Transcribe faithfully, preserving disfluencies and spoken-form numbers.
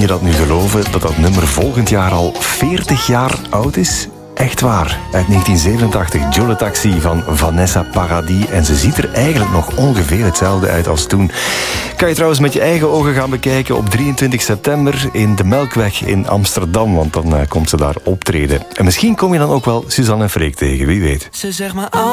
je dat nu geloven, dat dat nummer volgend jaar al veertig jaar oud is? Echt waar. Uit negentien zevenentachtig, Joe Taxi van Vanessa Paradis. En ze ziet er eigenlijk nog ongeveer hetzelfde uit als toen. Kan je trouwens met je eigen ogen gaan bekijken op drieëntwintig september in de Melkweg in Amsterdam. Want dan uh, komt ze daar optreden. En misschien kom je dan ook wel Suzanne en Freek tegen, wie weet. Ze zegt maar